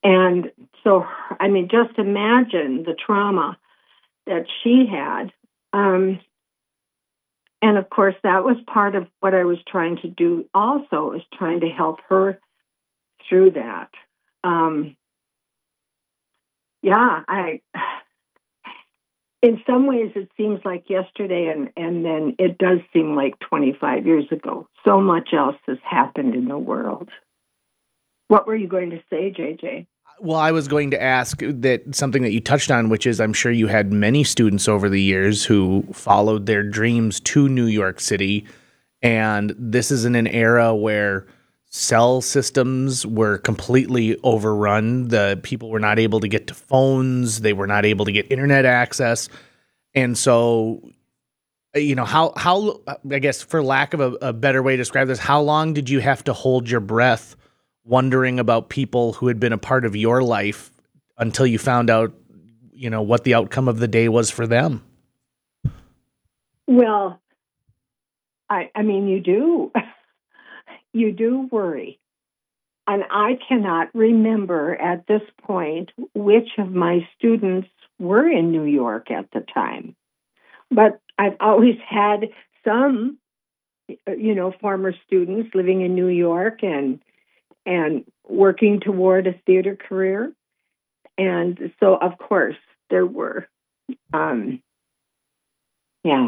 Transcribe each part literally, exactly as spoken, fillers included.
And so, I mean, just imagine the trauma that she had. Um, and of course, that was part of what I was trying to do also, is trying to help her through that. Um, yeah, I, in some ways it seems like yesterday, and, and then it does seem like twenty-five years ago. So much else has happened in the world. What were you going to say, J J? Well, I was going to ask that something that you touched on, which is I'm sure you had many students over the years who followed their dreams to New York City. And this is in an era where cell systems were completely overrun. The people were not able to get to phones. They were not able to get internet access. And so, you know, how, how I guess, for lack of a, a better way to describe this, how long did you have to hold your breath wondering about people who had been a part of your life until you found out, you know, what the outcome of the day was for them? Well, I, I mean, you do. You do worry. And I cannot remember at this point which of my students were in New York at the time. But I've always had some, you know, former students living in New York and and working toward a theater career. And so, of course, there were. Um, yeah.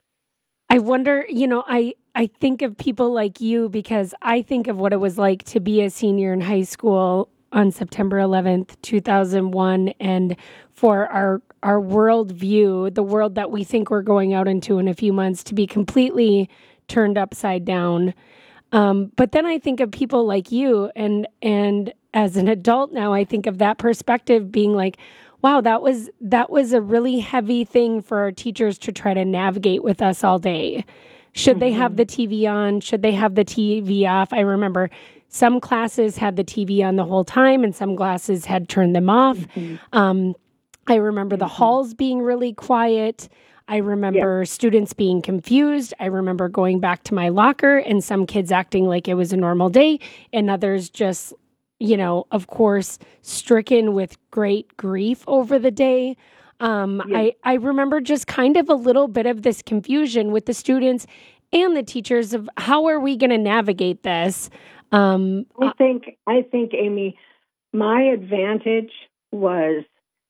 I wonder, you know, I, I think of people like you because I think of what it was like to be a senior in high school on September eleventh, two thousand one, and for our our world view, the world that we think we're going out into in a few months, to be completely turned upside down. Um, but then I think of people like you, and and as an adult now, I think of that perspective being like, wow, that was that was a really heavy thing for our teachers to try to navigate with us all day. Should mm-hmm. they have the T V on? Should they have the T V off? I remember some classes had the T V on the whole time, and some classes had turned them off. Mm-hmm. Um, I remember mm-hmm. the halls being really quiet. I remember yep. students being confused. I remember going back to my locker and some kids acting like it was a normal day, and others just, you know, of course, stricken with great grief over the day. Um, yep. I, I remember just kind of a little bit of this confusion with the students and the teachers of how are we going to navigate this? Um, I think, I think, Amy, my advantage was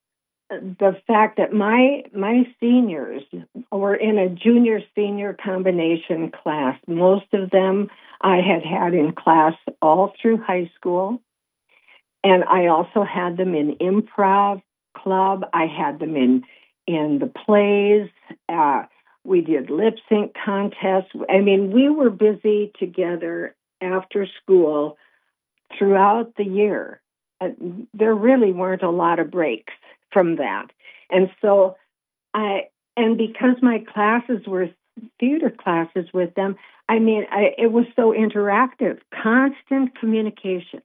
the fact that my my seniors were in a junior-senior combination class. Most of them I had had in class all through high school. And I also had them in improv club. I had them in, in the plays. Uh, we did lip sync contests. I mean, we were busy together after school throughout the year. Uh, there really weren't a lot of breaks from that. And so I, and because my classes were theater classes with them, I mean, I, it was so interactive, constant communication.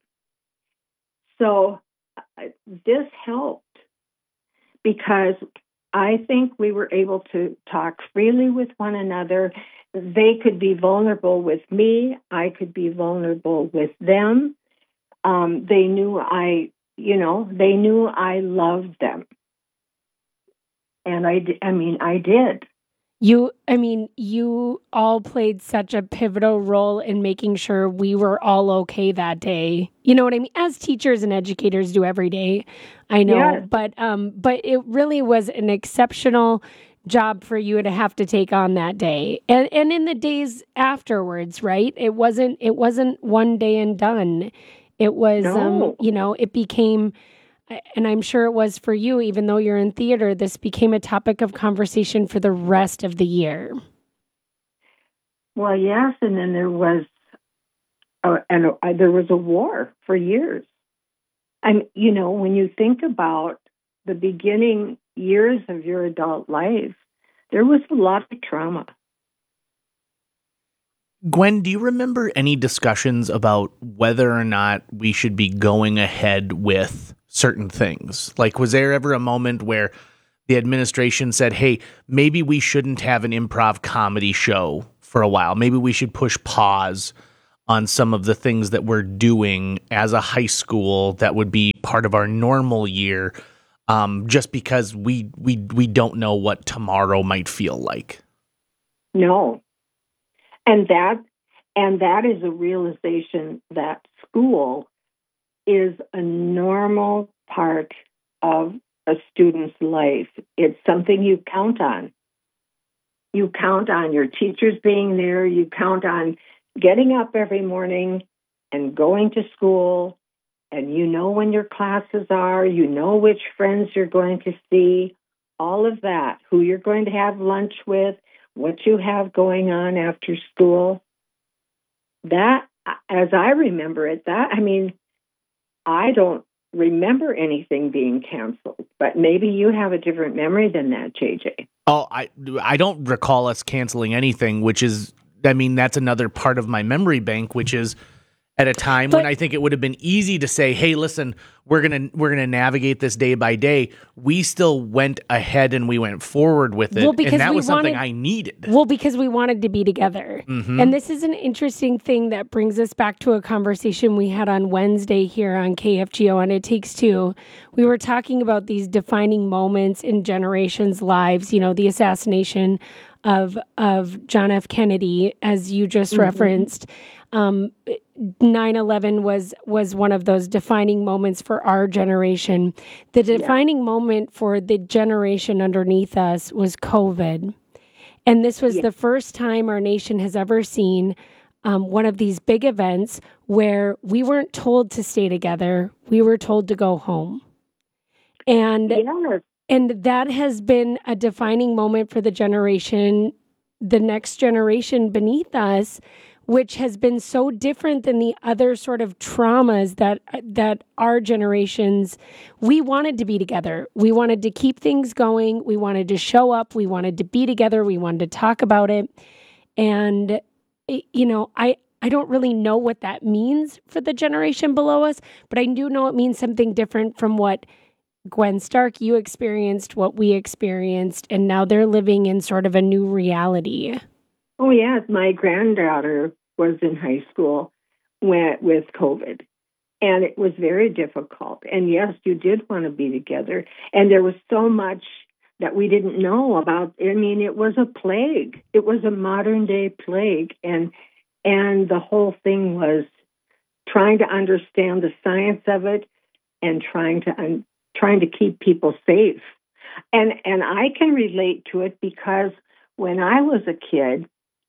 So uh, this helped because I think we were able to talk freely with one another. They could be vulnerable with me. I could be vulnerable with them. Um, they knew I, you know, they knew I loved them. And I, I mean, I did. You, I mean, you all played such a pivotal role in making sure we were all okay that day. You know what I mean? As teachers and educators do every day, I know. Yes. But, um, but it really was an exceptional job for you to have to take on that day, and and in the days afterwards, right? It wasn't, it wasn't one day and done. It was, no. um, you know, it became. And I'm sure it was for you, even though you're in theater, this became a topic of conversation for the rest of the year. Well, yes, and then there was, uh, and uh, there was a war for years. And you know, when you think about the beginning years of your adult life, there was a lot of trauma. Gwen, do you remember any discussions about whether or not we should be going ahead with certain things? Like, was there ever a moment where the administration said, hey, maybe we shouldn't have an improv comedy show for a while. Maybe we should push pause on some of the things that we're doing as a high school that would be part of our normal year, um, just because we we we don't know what tomorrow might feel like. No, and that and that is a realization that school is a normal part of a student's life. It's something you count on. You count on your teachers being there. You count on getting up every morning and going to school, and you know when your classes are, you know which friends you're going to see, all of that, who you're going to have lunch with, what you have going on after school. That, as I remember it, that, I mean, I don't remember anything being canceled, but maybe you have a different memory than that, J J. Oh, I I don't recall us canceling anything, which is, I mean, that's another part of my memory bank, which is at a time but, when I think it would have been easy to say, hey, listen, we're going to we're going to navigate this day by day. We still went ahead and we went forward with it. Well, and that was something wanted, I needed. Well, because we wanted to be together. Mm-hmm. And this is an interesting thing that brings us back to a conversation we had on Wednesday here on K F G O on It Takes Two. We were talking about these defining moments in generations' lives, you know, the assassination of of John F. Kennedy, as you just mm-hmm. referenced. Um, nine eleven was was one of those defining moments for our generation. The defining yeah. moment for the generation underneath us was COVID. And this was yeah. the first time our nation has ever seen um, one of these big events where we weren't told to stay together. We were told to go home. And yeah. and that has been a defining moment for the generation, the next generation beneath us, which has been so different than the other sort of traumas that that our generations, we wanted to be together. We wanted to keep things going. We wanted to show up. We wanted to be together. We wanted to talk about it. And, you know, I, I don't really know what that means for the generation below us, but I do know it means something different from what Gwen Stark, you experienced, what we experienced, and now they're living in sort of a new reality. Oh, yes. My granddaughter was in high school when, with COVID, and it was very difficult. And yes, you did want to be together. And there was so much that we didn't know about. I mean, it was a plague. It was a modern day plague. And, and the whole thing was trying to understand the science of it and trying to, um, trying to keep people safe. And, and I can relate to it because when I was a kid,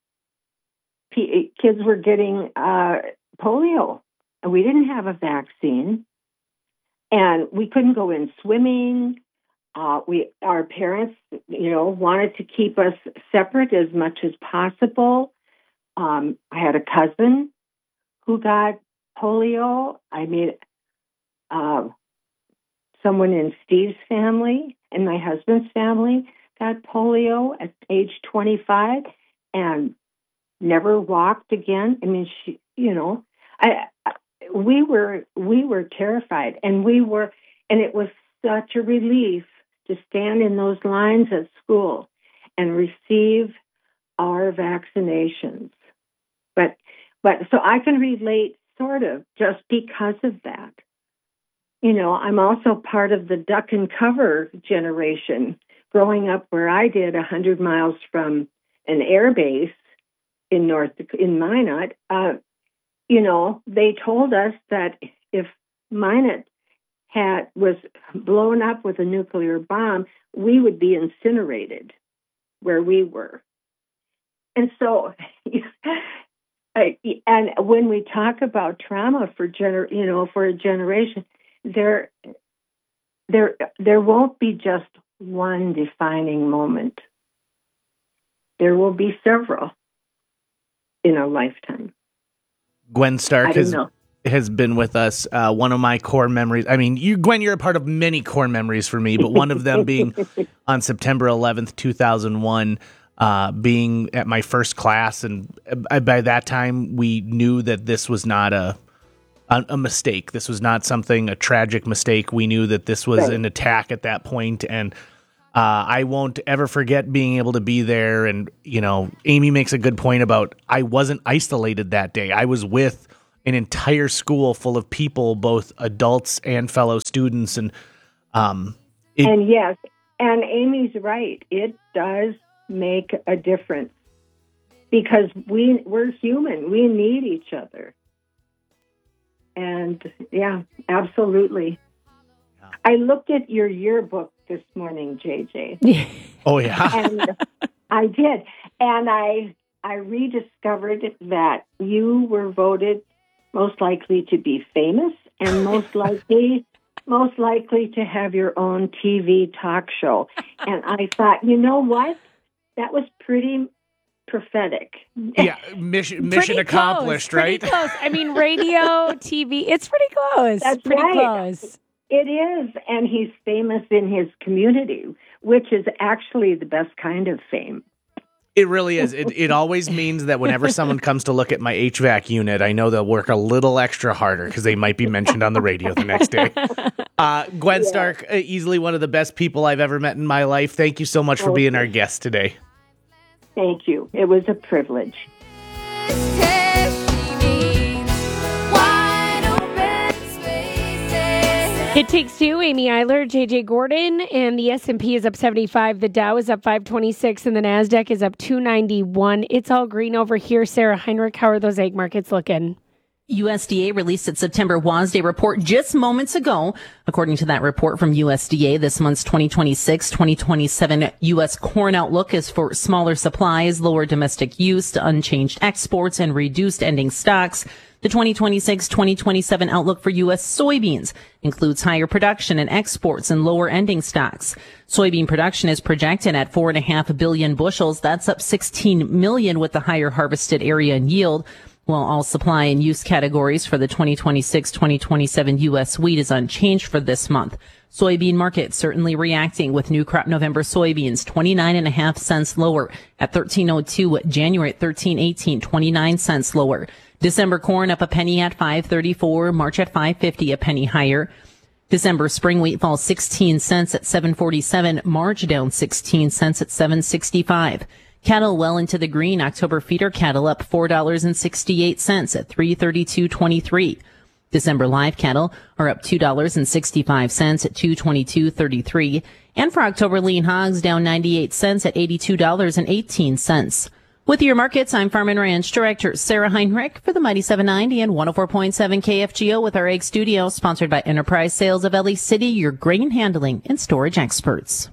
kids were getting uh, polio, and we didn't have a vaccine, and we couldn't go in swimming. Uh, we, our parents, you know, wanted to keep us separate as much as possible. Um, I had a cousin who got polio. I mean, uh, someone in Steve's family and my husband's family got polio at age twenty-five, and never walked again. I mean, she, you know, I, I, we were, we were terrified, and we were, and it was such a relief to stand in those lines at school and receive our vaccinations. But, but so I can relate sort of just because of that. You know, I'm also part of the duck and cover generation, growing up where I did a hundred miles from an air base in North, in Minot. Uh, you know, they told us that if Minot had was blown up with a nuclear bomb, we would be incinerated where we were. And so, and when we talk about trauma for gener, you know, for a generation, there, there, there won't be just one defining moment. There will be several in a lifetime. Gwen Stark has know. has been with us. Uh, one of my core memories. I mean, you, Gwen, you're a part of many core memories for me, but one of them being on September eleventh, two thousand one, uh, being at my first class, and by that time we knew that this was not a a, a mistake. This was not something a tragic mistake. We knew that this was right. an attack at that point, and Uh, I won't ever forget being able to be there. And, you know, Amy makes a good point about I wasn't isolated that day. I was with an entire school full of people, both adults and fellow students. And, um, it, and yes, and Amy's right. It does make a difference because we, we're human. We need each other. And yeah, absolutely. Yeah. I looked at your yearbook this morning, J J. Oh, yeah. And I did. And I I rediscovered that you were voted most likely to be famous and most likely most likely to have your own T V talk show. And I thought, you know what? That was pretty prophetic. Yeah, mission mission accomplished, close, right? Pretty close. I mean, radio, T V, it's pretty close. That's pretty right. close. It is, and he's famous in his community, which is actually the best kind of fame. It really is. It it always means that whenever someone comes to look at my H V A C unit, I know they'll work a little extra harder because they might be mentioned on the radio the next day. Uh, Gwen yeah. Stark, uh, easily one of the best people I've ever met in my life. Thank you so much for being our guest today. Thank you. It was a privilege. It Takes Two, Amy Eiler, J J Gordon, and the S and P is up seventy-five. The Dow is up five twenty-six, and the NASDAQ is up two ninety-one. It's all green over here. Sarah Heinrich, how are those egg markets looking? U S D A released its September WASDE report just moments ago. According to that report from U S D A, this month's twenty twenty-six twenty twenty-seven U S corn outlook is for smaller supplies, lower domestic use, unchanged exports, and reduced ending stocks. The twenty twenty-six twenty twenty-seven outlook for U S soybeans includes higher production and exports and lower ending stocks. Soybean production is projected at four point five billion bushels. That's up sixteen million with the higher harvested area and yield. While all supply and use categories for the twenty twenty-six twenty twenty-seven U S wheat is unchanged for this month. Soybean market certainly reacting with new crop November soybeans twenty-nine and a half cents lower at thirteen oh two, January at thirteen eighteen, twenty-nine cents lower. December corn up a penny at five thirty-four, March at five fifty, a penny higher. December spring wheat falls sixteen cents at seven forty-seven, March down sixteen cents at seven sixty-five. Cattle well into the green. October feeder cattle up four dollars and sixty-eight cents at three thirty-two twenty-three. December live cattle are up two dollars and sixty-five cents at two twenty-two thirty-three. And for October lean hogs down ninety-eight cents at eighty-two dollars and eighteen cents. With your markets, I'm Farm and Ranch Director Sarah Heinrich for the Mighty seven ninety and one oh four point seven K F G O with our Egg Studio, sponsored by Enterprise Sales of L A City, your grain handling and storage experts.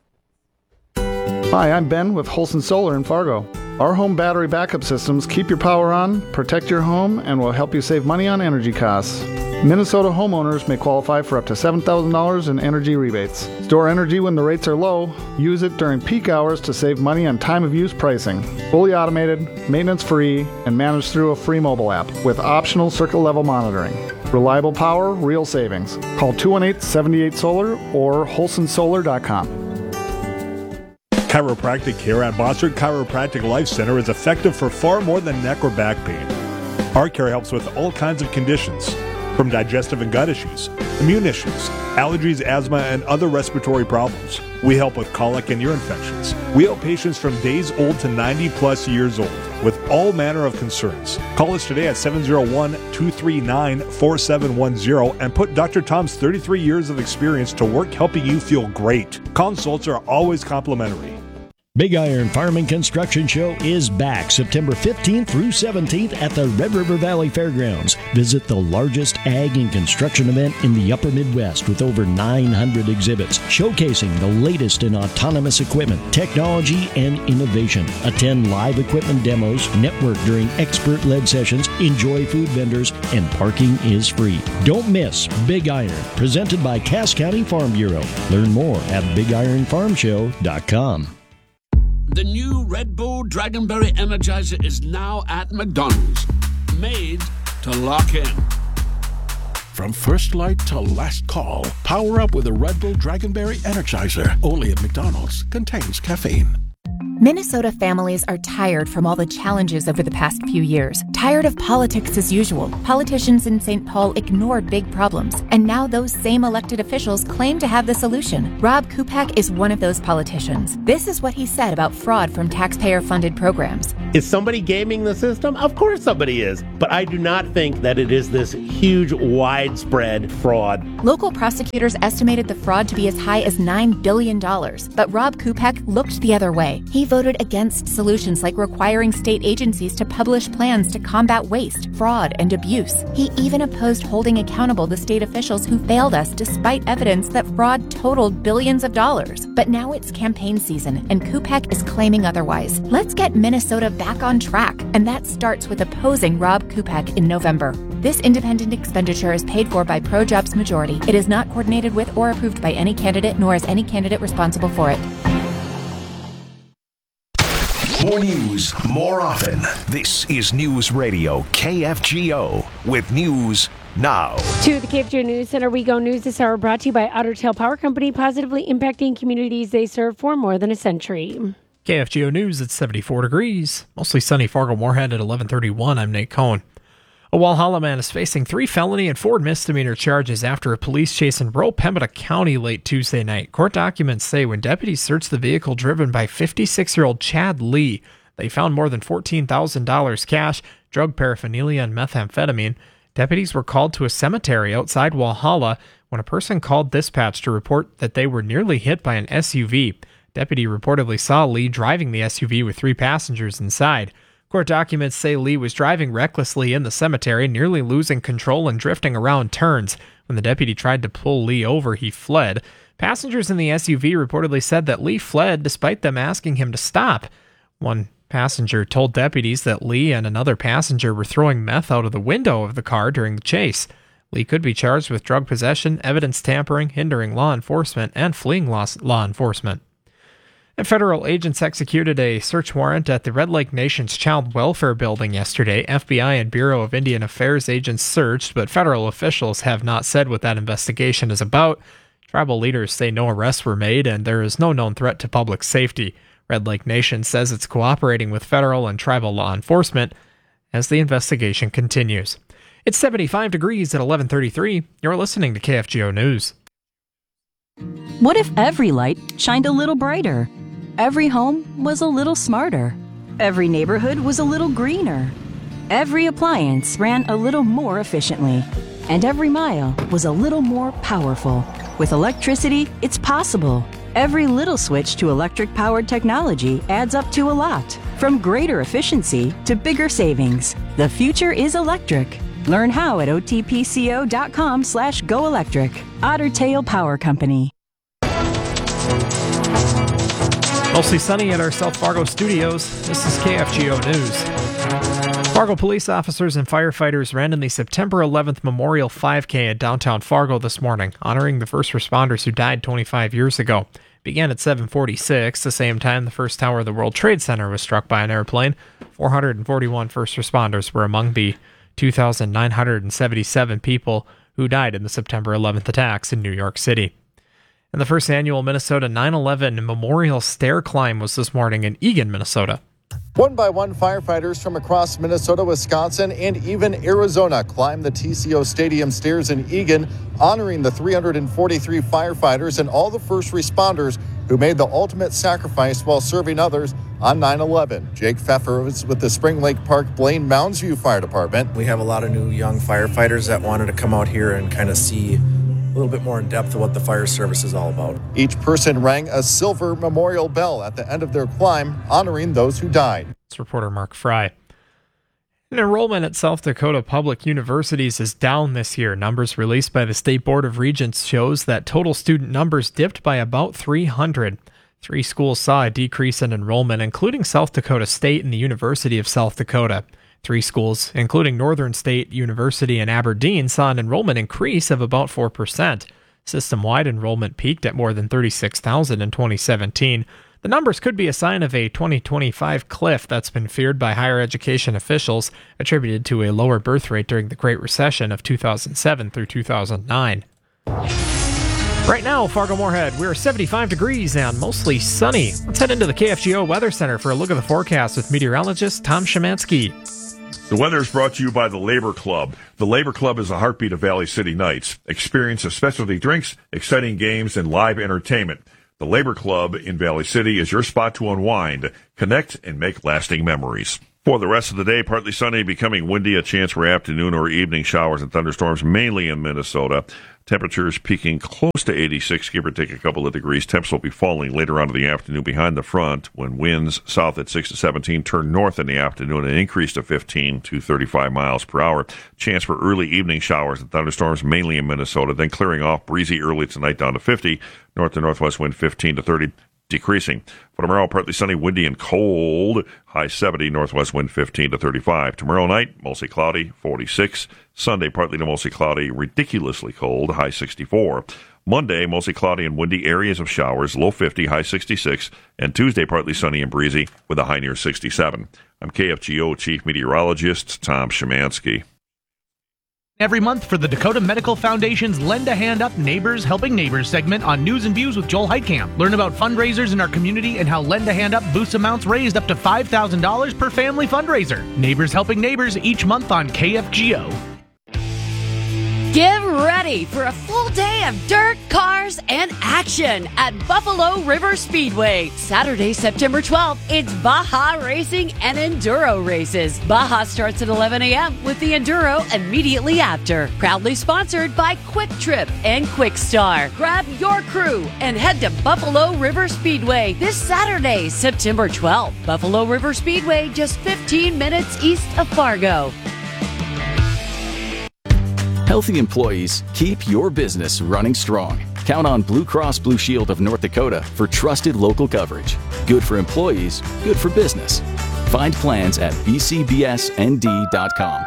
Hi, I'm Ben with Holson Solar in Fargo. Our home battery backup systems keep your power on, protect your home, and will help you save money on energy costs. Minnesota homeowners may qualify for up to seven thousand dollars in energy rebates. Store energy when the rates are low. Use it during peak hours to save money on time-of-use pricing. Fully automated, maintenance-free, and managed through a free mobile app with optional circuit-level monitoring. Reliable power, real savings. Call two one eight, seven eight, solar or holson solar dot com. Chiropractic care at Bossert Chiropractic Life Center is effective for far more than neck or back pain. Our care helps with all kinds of conditions, from digestive and gut issues, immune issues, allergies, asthma, and other respiratory problems. We help with colic and ear infections. We help patients from days old to ninety plus years old with all manner of concerns. Call us today at seven oh one, two three nine, four seven one oh and put Doctor Tom's thirty-three years of experience to work helping you feel great. Consults are always complimentary. Big Iron Farm and Construction Show is back September fifteenth through seventeenth at the Red River Valley Fairgrounds. Visit the largest ag and construction event in the upper Midwest with over nine hundred exhibits showcasing the latest in autonomous equipment, technology, and innovation. Attend live equipment demos, network during expert-led sessions, enjoy food vendors, and parking is free. Don't miss Big Iron, presented by Cass County Farm Bureau. Learn more at big iron farm show dot com. The new Red Bull Dragonberry Energizer is now at McDonald's. Made to lock in. From first light to last call, power up with a Red Bull Dragonberry Energizer. Only at McDonald's. Contains caffeine. Minnesota families are tired from all the challenges over the past few years. Tired of politics as usual. Politicians in Saint Paul ignored big problems, and now those same elected officials claim to have the solution. Rob Kupak is one of those politicians. This is what he said about fraud from taxpayer-funded programs. Is somebody gaming the system? Of course somebody is. But I do not think that it is this huge, widespread fraud. Local prosecutors estimated the fraud to be as high as nine billion dollars, but Rob Kupak looked the other way. He voted against solutions like requiring state agencies to publish plans to combat waste, fraud, and abuse. He even opposed holding accountable the state officials who failed us despite evidence that fraud totaled billions of dollars. But now it's campaign season, and Kupak is claiming otherwise. Let's get Minnesota back on track, and that starts with opposing Rob Kupak in November. This independent expenditure is paid for by ProJobs Majority. It is not coordinated with or approved by any candidate, nor is any candidate responsible for it. More news, more often. This is News Radio K F G O with News Now. To the K F G O News Center we go. News this hour brought to you by Otter Tail Power Company, positively impacting communities they serve for more than a century. K F G O News at seventy-four degrees. Mostly sunny Fargo-Moorhead at eleven thirty-one. I'm Nate Cohn. A Walhalla man is facing three felony and four misdemeanor charges after a police chase in rural Pembina County late Tuesday night. Court documents say when deputies searched the vehicle driven by fifty-six-year-old Chad Lee, they found more than fourteen thousand dollars cash, drug paraphernalia, and methamphetamine. Deputies were called to a cemetery outside Walhalla when a person called dispatch to report that they were nearly hit by an S U V. Deputy reportedly saw Lee driving the S U V with three passengers inside. Court documents say Lee was driving recklessly in the cemetery, nearly losing control and drifting around turns. When the deputy tried to pull Lee over, he fled. Passengers in the S U V reportedly said that Lee fled despite them asking him to stop. One passenger told deputies that Lee and another passenger were throwing meth out of the window of the car during the chase. Lee could be charged with drug possession, evidence tampering, hindering law enforcement, and fleeing law, law enforcement. And federal agents executed a search warrant at the Red Lake Nation's Child Welfare Building yesterday. F B I and Bureau of Indian Affairs agents searched, but federal officials have not said what that investigation is about. Tribal leaders say no arrests were made and there is no known threat to public safety. Red Lake Nation says it's cooperating with federal and tribal law enforcement as the investigation continues. It's seventy-five degrees at eleven thirty-three. You're listening to K F G O News. What if every light shined a little brighter? Every home was a little smarter. Every neighborhood was a little greener. Every appliance ran a little more efficiently. And every mile was a little more powerful. With electricity, it's possible. Every little switch to electric-powered technology adds up to a lot. From greater efficiency to bigger savings. The future is electric. Learn how at otpco.com slash go electric. Otter Tail Power Company. Mostly sunny at our South Fargo studios. This is K F G O News. Fargo police officers and firefighters ran in the September eleventh Memorial five K at downtown Fargo this morning, honoring the first responders who died twenty-five years ago. It began at seven forty-six, the same time the first tower of the World Trade Center was struck by an airplane. four hundred forty-one first responders were among the two thousand nine hundred seventy-seven people who died in the September eleventh attacks in New York City. And the first annual Minnesota nine eleven Memorial Stair Climb was this morning in Eagan, Minnesota. One by one, firefighters from across Minnesota, Wisconsin, and even Arizona climbed the T C O Stadium stairs in Eagan, honoring the three hundred forty-three firefighters and all the first responders who made the ultimate sacrifice while serving others on nine eleven. Jake Pfeffer was with the Spring Lake Park Blaine Mounds View Fire Department. We have a lot of new young firefighters that wanted to come out here and kind of see a little bit more in depth of what the fire service is all about. Each person rang a silver memorial bell at the end of their climb, honoring those who died. It's reporter Mark Fry. And enrollment at South Dakota public universities is down this year. Numbers released by the State Board of Regents shows that total student numbers dipped by about three hundred. Three schools saw a decrease in enrollment, including South Dakota State and the University of South Dakota. Three schools, including Northern State University and Aberdeen, saw an enrollment increase of about four percent. System-wide enrollment peaked at more than thirty-six thousand in twenty seventeen. The numbers could be a sign of a twenty twenty-five cliff that's been feared by higher education officials, attributed to a lower birth rate during the Great Recession of two thousand seven through two thousand nine. Right now, Fargo-Moorhead, we're seventy-five degrees and mostly sunny. Let's head into the K F G O Weather Center for a look at the forecast with meteorologist Tom Szymanski. The weather is brought to you by the Labor Club. The Labor Club is the heartbeat of Valley City Nights. Experience of specialty drinks, exciting games, and live entertainment. The Labor Club in Valley City is your spot to unwind, connect, and make lasting memories. For the rest of the day, partly sunny, becoming windy, a chance for afternoon or evening showers and thunderstorms, mainly in Minnesota. Temperatures peaking close to eighty-six, give or take a couple of degrees. Temps will be falling later on in the afternoon behind the front when winds south at six to seventeen turn north in the afternoon and increase to fifteen to thirty-five miles per hour. Chance for early evening showers and thunderstorms, mainly in Minnesota, then clearing off, breezy early tonight down to fifty. North to northwest wind fifteen to thirty. Decreasing. For tomorrow, partly sunny, windy, and cold. High seventy, northwest wind fifteen to thirty-five. Tomorrow night, mostly cloudy, forty-six. Sunday, partly to mostly cloudy, ridiculously cold, high sixty-four. Monday, mostly cloudy and windy, areas of showers, low fifty, high sixty-six. And Tuesday, partly sunny and breezy with a high near sixty-seven. I'm K F G O Chief Meteorologist Tom Szymanski. Every month for the Dakota Medical Foundation's Lend a Hand Up Neighbors Helping Neighbors segment on News and Views with Joel Heitkamp. Learn about fundraisers in our community and how Lend a Hand Up boosts amounts raised up to five thousand dollars per family fundraiser. Neighbors Helping Neighbors each month on K F G O. Get ready for a full day of dirt, cars, and action at Buffalo River Speedway. Saturday, September twelfth, it's Baja Racing and Enduro races. Baja starts at eleven a.m. with the Enduro immediately after. Proudly sponsored by Quick Trip and Quick Star. Grab your crew and head to Buffalo River Speedway this Saturday, September twelfth. Buffalo River Speedway, just fifteen minutes east of Fargo. Healthy employees keep your business running strong. Count on Blue Cross Blue Shield of North Dakota for trusted local coverage. Good for employees, good for business. Find plans at b c b s n d dot com.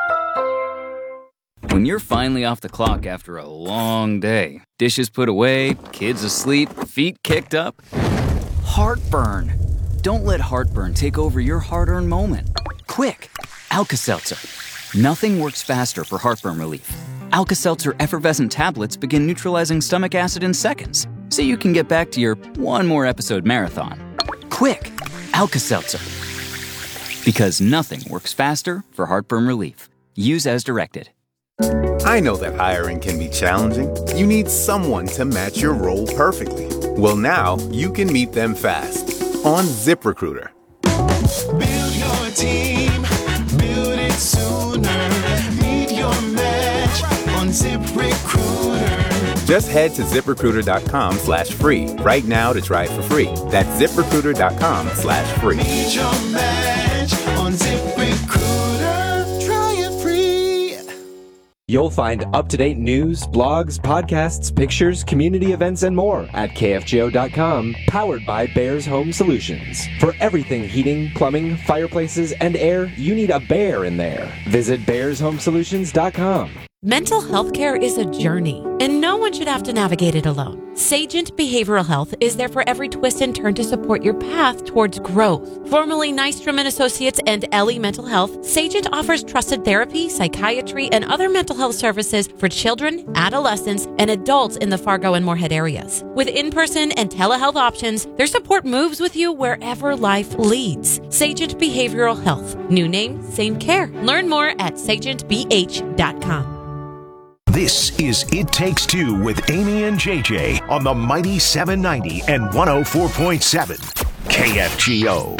When you're finally off the clock after a long day, dishes put away, kids asleep, feet kicked up, heartburn. Don't let heartburn take over your hard-earned moment. Quick, Alka-Seltzer. Nothing works faster for heartburn relief. Alka-Seltzer effervescent tablets begin neutralizing stomach acid in seconds, so you can get back to your one more episode marathon. Quick, Alka-Seltzer. Because nothing works faster for heartburn relief. Use as directed. I know that hiring can be challenging. You need someone to match your role perfectly. Well, now you can meet them fast on ZipRecruiter. Build your team. Build it sooner. Meet your match on ZipRecruiter. Just head to ZipRecruiter.com slash free right now to try it for free. That's ZipRecruiter.com slash free. Meet your match on ZipRecruiter. Try it free. You'll find up-to-date news, blogs, podcasts, pictures, community events, and more at K F G O dot com, powered by Bears Home Solutions. For everything heating, plumbing, fireplaces, and air, you need a bear in there. Visit Bears Home Solutions dot com. Mental health care is a journey, and no one should have to navigate it alone. Sagent Behavioral Health is there for every twist and turn to support your path towards growth. Formerly Nystrom and Associates and Ellie Mental Health, Sagent offers trusted therapy, psychiatry, and other mental health services for children, adolescents, and adults in the Fargo and Moorhead areas. With in-person and telehealth options, their support moves with you wherever life leads. Sagent Behavioral Health. New name, same care. Learn more at sagent b h dot com. This is It Takes Two with Amy and J J on the Mighty seven ninety and one oh four point seven K F G O.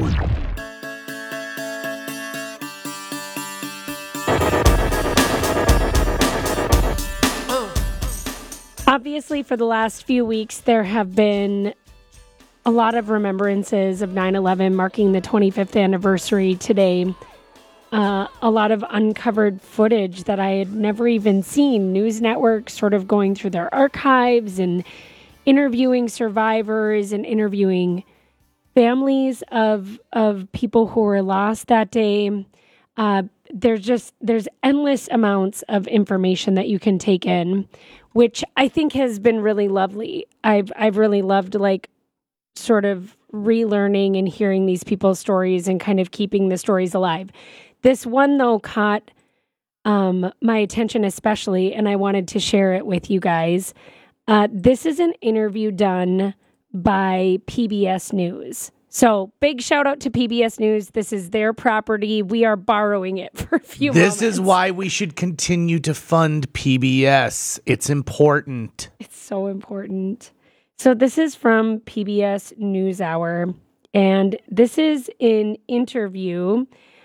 Obviously, for the last few weeks, there have been a lot of remembrances of nine eleven, marking the twenty-fifth anniversary today. Uh, a lot of uncovered footage that I had never even seen. News networks sort of going through their archives and interviewing survivors and interviewing families of of people who were lost that day. Uh, there's just there's endless amounts of information that you can take in, which I think has been really lovely. I've I've really loved like sort of relearning and hearing these people's stories and kind of keeping the stories alive. This one, though, caught um, my attention especially, and I wanted to share it with you guys. Uh, this is an interview done by P B S News. So big shout out to P B S News. This is their property. We are borrowing it for a few This moments. is why we should continue to fund P B S. It's important. It's so important. So this is from P B S NewsHour, and this is an interview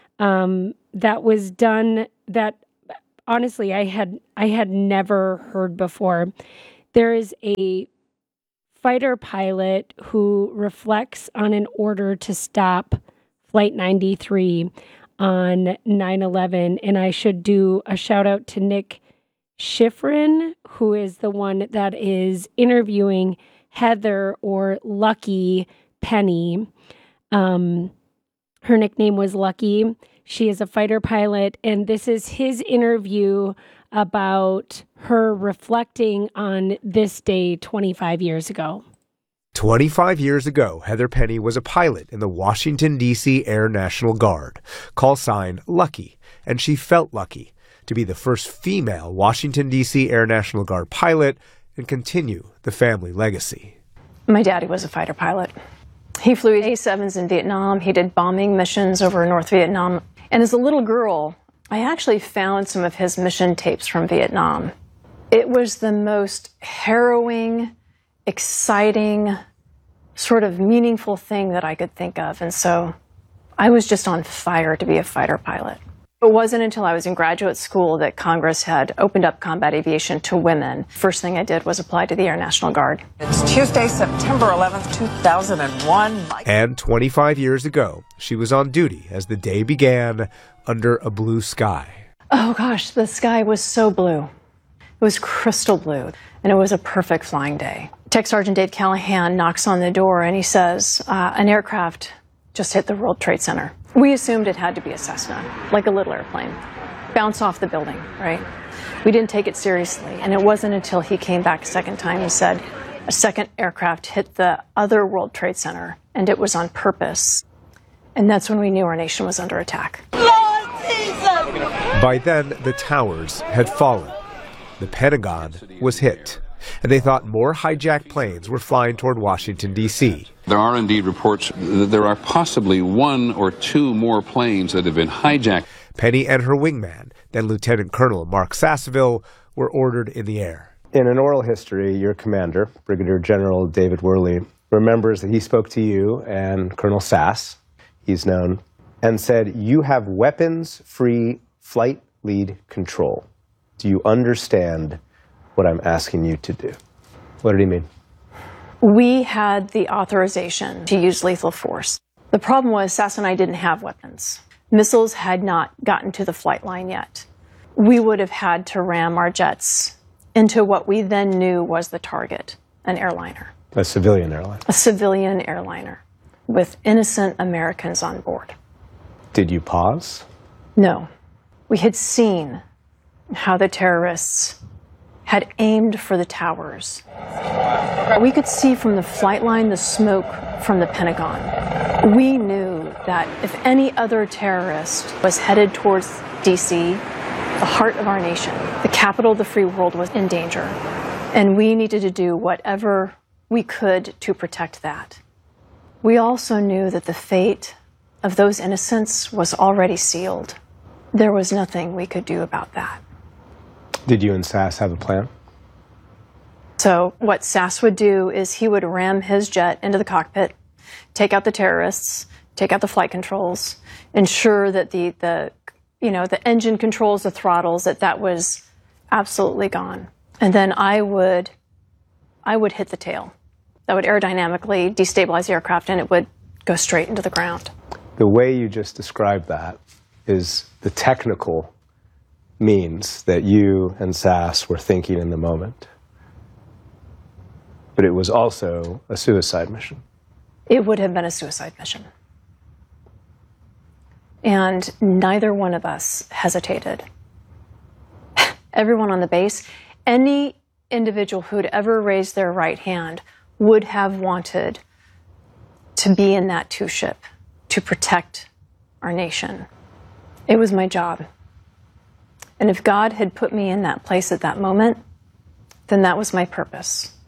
um, that was done that honestly I had I had never heard before. There is a fighter pilot who reflects on an order to stop Flight ninety-three on nine eleven. And I should do a shout out to Nick Schifrin, who is the one that is interviewing Heather or Lucky Penny. Um, her nickname was Lucky. She is a fighter pilot, and this is his interview about her reflecting on this day twenty-five years ago. twenty-five years ago, Heather Penny was a pilot in the Washington, D C Air National Guard, call sign Lucky, and she felt lucky to be the first female Washington, D C Air National Guard pilot and continue the family legacy. My daddy was a fighter pilot. He flew A sevens in Vietnam. He did bombing missions over North Vietnam. And as a little girl, I actually found some of his mission tapes from Vietnam. It was the most harrowing, exciting, sort of meaningful thing that I could think of. And so I was just on fire to be a fighter pilot. It wasn't until I was in graduate school that Congress had opened up combat aviation to women. First thing I did was apply to the Air National Guard. It's Tuesday, September eleventh, two thousand one. And twenty-five years ago, she was on duty as the day began under a blue sky. Oh gosh, the sky was so blue. It was crystal blue, and it was a perfect flying day. Tech Sergeant Dave Callahan knocks on the door and he says, uh, an aircraft just hit the World Trade Center. We assumed it had to be a Cessna, like a little airplane. Bounce off the building, right? We didn't take it seriously, and it wasn't until he came back a second time and said a second aircraft hit the other World Trade Center, and it was on purpose. And that's when we knew our nation was under attack. Lord Jesus! By then, the towers had fallen. The Pentagon was hit, and they thought more hijacked planes were flying toward Washington, D C There are indeed reports that there are possibly one or two more planes that have been hijacked. Penny and her wingman, then Lieutenant Colonel Mark Sasseville, were ordered in the air. In an oral history, your commander, Brigadier General David Worley, remembers that he spoke to you and Colonel Sass, he's known, and said, you have weapons-free flight lead control. Do you understand what I'm asking you to do? What did he mean? We had the authorization to use lethal force. The problem was Sass and I didn't have weapons. Missiles had not gotten to the flight line yet. We would have had to ram our jets into what we then knew was the target, an airliner. A civilian airline. A civilian airliner with innocent Americans on board. Did you pause? No. We had seen how the terrorists had aimed for the towers. We could see from the flight line the smoke from the Pentagon. We knew that if any other terrorist was headed towards D C, the heart of our nation, the capital of the free world, was in danger. And we needed to do whatever we could to protect that. We also knew that the fate of those innocents was already sealed. There was nothing we could do about that. Did you and Sass have a plan? So what Sass would do is he would ram his jet into the cockpit, take out the terrorists, take out the flight controls, ensure that the, the you know, the engine controls, the throttles, that that was absolutely gone. And then I would, I would hit the tail. That would aerodynamically destabilize the aircraft, and it would go straight into the ground. The way you just described that is the technical means that you and Sass were thinking in the moment. But it was also a suicide mission. It would have been a suicide mission. And neither one of us hesitated. Everyone on the base, any individual who'd ever raised their right hand would have wanted to be in that two-ship to protect our nation. It was my job. And if God had put me in that place at that moment, then that was my purpose.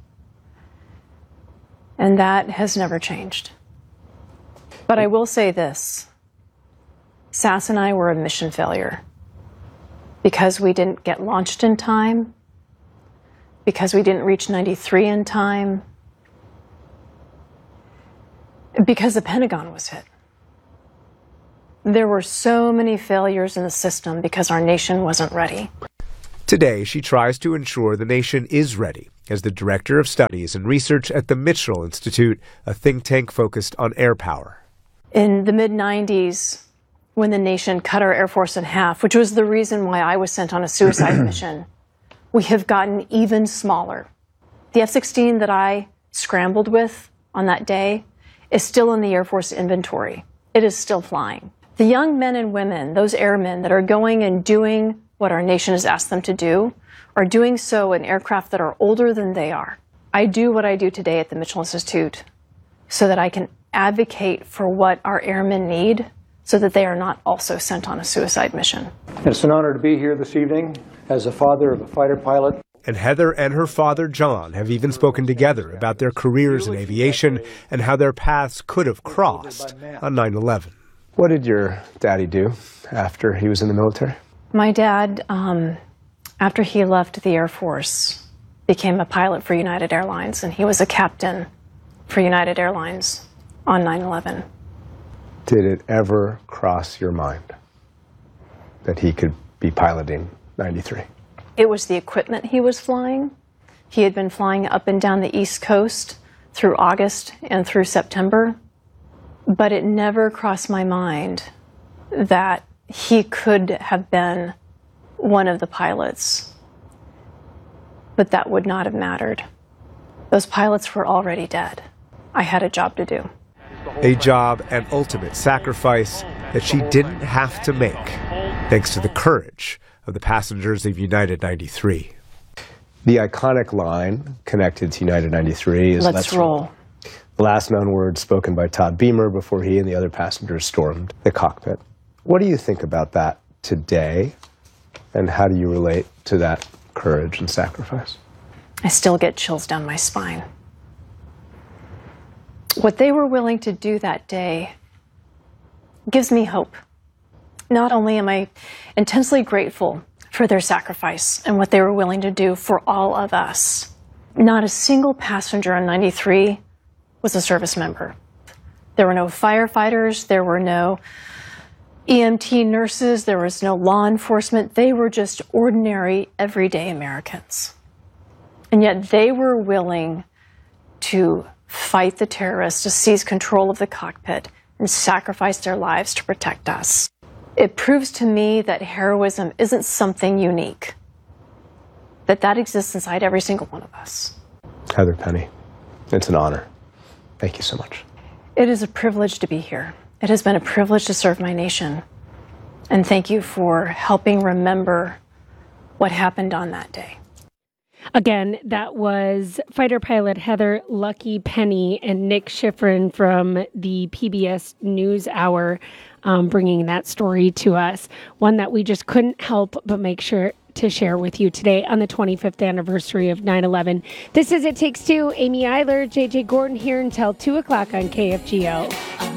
And that has never changed. But I will say this. Sass and I were a mission failure because we didn't get launched in time, because we didn't reach ninety-three in time, because the Pentagon was hit. There were so many failures in the system because our nation wasn't ready. Today, she tries to ensure the nation is ready as the Director of Studies and Research at the Mitchell Institute, a think tank focused on air power. In the mid nineties, when the nation cut our Air Force in half, which was the reason why I was sent on a suicide mission, we have gotten even smaller. The F sixteen that I scrambled with on that day is still in the Air Force inventory. It is still flying. The young men and women, those airmen that are going and doing what our nation has asked them to do, are doing so in aircraft that are older than they are. I do what I do today at the Mitchell Institute so that I can advocate for what our airmen need so that they are not also sent on a suicide mission. It's an honor to be here this evening as a father of a fighter pilot. And Heather and her father, John, have even spoken together about their careers in aviation and how their paths could have crossed on nine eleven. What did your daddy do after he was in the military? My dad, um, after he left the Air Force, became a pilot for United Airlines, and he was a captain for United Airlines on nine eleven. Did it ever cross your mind that he could be piloting ninety-three? It was the equipment he was flying. He had been flying up and down the East Coast through August and through September, but it never crossed my mind that he could have been one of the pilots. But that would not have mattered. Those pilots were already dead. I had a job to do. A job and ultimate sacrifice that she didn't have to make, thanks to the courage of the passengers of United ninety-three. The iconic line connected to United ninety-three is, Let's, Let's roll. roll. The last known words spoken by Todd Beamer before he and the other passengers stormed the cockpit. What do you think about that today, and how do you relate to that courage and sacrifice? I still get chills down my spine. What they were willing to do that day gives me hope. Not only am I intensely grateful for their sacrifice and what they were willing to do for all of us, not a single passenger on ninety-three was a service member. There were no firefighters, there were no E M T nurses, there was no law enforcement. They were just ordinary, everyday Americans. And yet they were willing to fight the terrorists, to seize control of the cockpit, and sacrifice their lives to protect us. It proves to me that heroism isn't something unique, that that exists inside every single one of us. Heather Penny, it's an honor. Thank you so much. It is a privilege to be here. It has been a privilege to serve my nation. And thank you for helping remember what happened on that day. Again, that was fighter pilot Heather Lucky Penny and Nick Schifrin from the P B S NewsHour, um, bringing that story to us. One that we just couldn't help but make sure to share with you today on the twenty-fifth anniversary of nine eleven. This is It Takes Two. Amy Eiler, J J Gordon here until two o'clock on K F G O.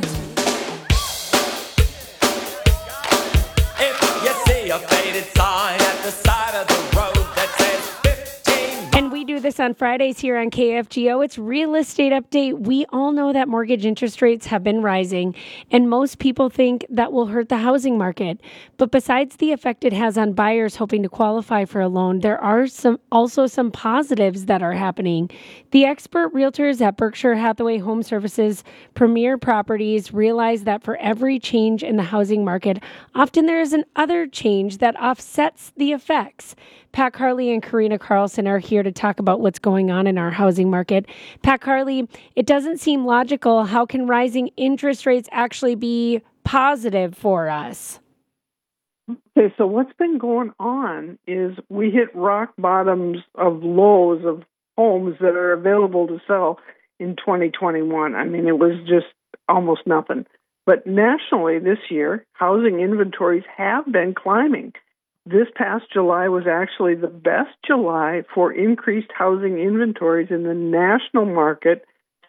If you see a faded sign at the side of the road that says And we do this on Fridays here on K F G O. It's Real Estate Update. We all know that mortgage interest rates have been rising, and most people think that will hurt the housing market. But besides the effect it has on buyers hoping to qualify for a loan, there are some also some positives that are happening. The expert realtors at Berkshire Hathaway Home Services Premier Properties realize that for every change in the housing market, often there is an other change that offsets the effects. Pat Carley and Karina Carlson are here to talk about what's going on in our housing market. Pat Carley, it doesn't seem logical. How can rising interest rates actually be positive for us? Okay, so what's been going on is we hit rock bottoms of lows of homes that are available to sell in twenty twenty-one. I mean, it was just almost nothing. But nationally this year, housing inventories have been climbing. This past July was actually the best July for increased housing inventories in the national market